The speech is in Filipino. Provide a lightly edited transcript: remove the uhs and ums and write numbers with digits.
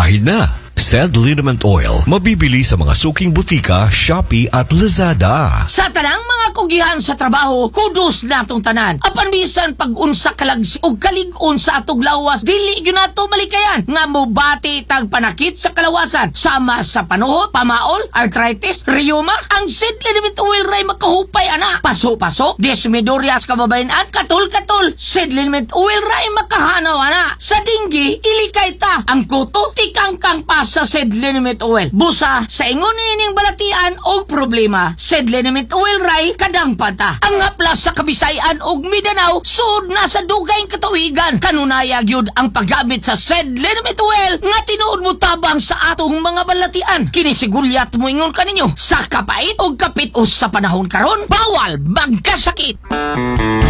Pahid na! Sed Liniment Oil, mabibili sa mga suking butika, Shopee at Lazada. Sa tanang mga kugihan sa trabaho, kudos natong tanan. Apan bisan pag-unsa kalagsi o kalig-on sa atog lawas, dili gyud nato malikayan nga mobati tag panakit sa kalawasan. Sama sa panuhot, pamaol, arthritis, rheuma, ang Sed Liniment Oil ray makahupay ana. Paso-paso, desmedorias kababayan-an, katul-katul. Sed Liniment Oil ray makahanaw ana. Sa dinggi, ilikay ta. Ang kuto, tikangkang pas sa Sed Liniment Oil. Busa sa ingon ining balatian og problema, Sed Liniment Oil ray kadang pata. Ang haplas sa Kabisayan og Mindanao sud na sa dugay katuigan. Kanunaya gyud ang paggamit sa Sed Liniment Oil nga tinuod mo tabang sa atong mga balatian. Kini sigulyat mo ingon kaninyo sa kapait og kapit-os sa panahon karon, bawal magkasakit.